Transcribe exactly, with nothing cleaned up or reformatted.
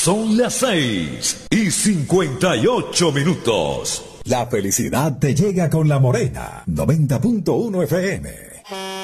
Son las seis y cincuenta y ocho minutos. La felicidad te llega con La Morena, noventa punto uno F M.